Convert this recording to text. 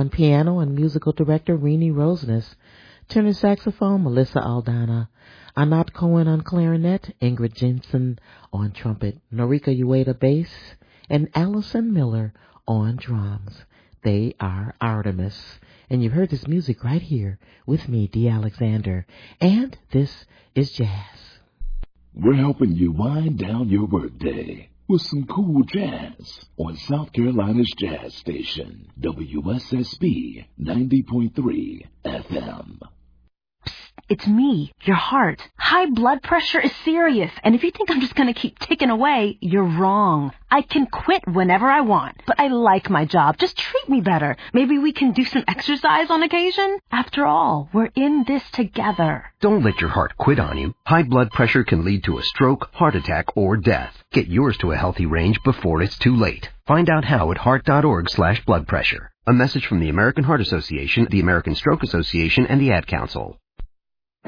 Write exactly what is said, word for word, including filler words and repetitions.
On piano and musical director Renee Roseness. Tenor saxophone Melissa Aldana. Anat Cohen on clarinet, Ingrid Jensen on trumpet, Norika Ueda bass, and Allison Miller on drums. They are Artemis. And you've heard this music right here with me, Dee Alexander. And this is jazz. We're helping you wind down your workday with some cool jazz on South Carolina's jazz station, W S S B ninety point three F M. It's me, your heart. High blood pressure is serious, and if you think I'm just going to keep ticking away, you're wrong. I can quit whenever I want, but I like my job. Just treat me better. Maybe we can do some exercise on occasion? After all, we're in this together. Don't let your heart quit on you. High blood pressure can lead to a stroke, heart attack, or death. Get yours to a healthy range before it's too late. Find out how at heart.org slash blood pressure. A message from the American Heart Association, the American Stroke Association, and the Ad Council.